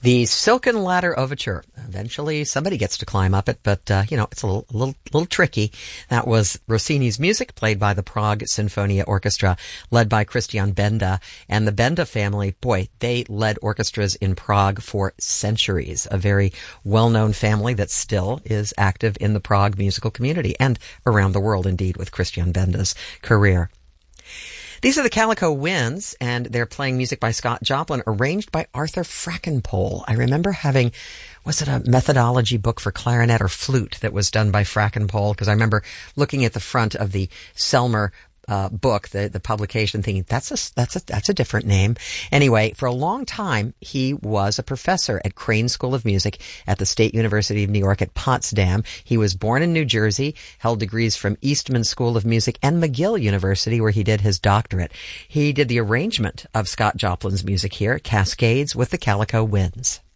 The Silken Ladder Overture. Eventually, somebody gets to climb up it, but, it's a little tricky. That was Rossini's music, played by the Prague Sinfonia Orchestra, led by Christian Benda. And the Benda family, boy, they led orchestras in Prague for centuries. A very well-known family that still is active in the Prague musical community and around the world, indeed, with Christian Benda's career. These are the Calico Winds, and they're playing music by Scott Joplin, arranged by Arthur Frackenpole. I remember having, was it a methodology book for clarinet or flute that was done by Frackenpole? Because I remember looking at the front of the Selmer book, the publication, thinking that's a different name. Anyway, for a long time, he was a professor at Crane School of Music at the State University of New York at Potsdam. He was born in New Jersey, held degrees from Eastman School of Music and McGill University, where he did his doctorate. He did the arrangement of Scott Joplin's music here, Cascades with the Calico Winds.